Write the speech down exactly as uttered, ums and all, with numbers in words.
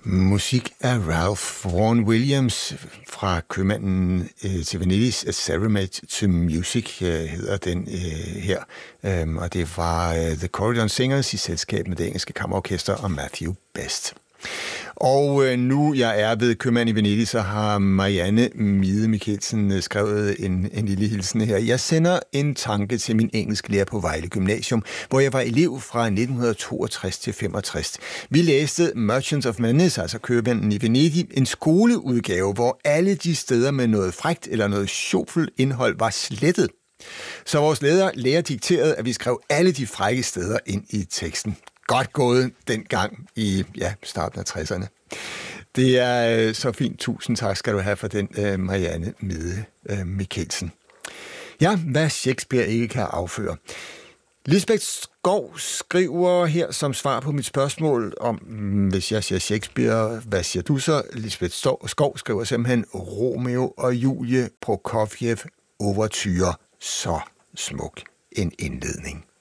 Musik af Ralph Vaughan Williams fra Købmanden øh, til Venedig, A Serenade to Music øh, hedder den øh, her. Øhm, og det var øh, The Corridon Singers i selskab med det engelske kammerorkester og Matthew Best. Og øh, nu jeg er ved Købmanden i Venedig, så har Marianne Mide Mikkelsen skrevet en, en lille hilsen her. Jeg sender en tanke til min engelsklærer på Vejle Gymnasium, hvor jeg var elev fra nitten toogtres til femogtres. Vi læste Merchants of Venice, altså Købmanden i Venedig, en skoleudgave, hvor alle de steder med noget frækt eller noget sjovfuldt indhold var slettet. Så vores lærer, lærer dikterede, at vi skrev alle de frække steder ind i teksten. Godt gået dengang i ja, starten af tresserne. Det er øh, så fint. Tusind tak skal du have for den, øh, Marianne Mide øh, Mikkelsen. Ja, hvad Shakespeare ikke kan afføre. Lisbeth Skov skriver her som svar på mit spørgsmål om, hvis jeg siger Shakespeare, hvad siger du så? Lisbeth Skov skriver simpelthen Romeo og Julie Prokofjev Ouverture. Så smuk en indledning.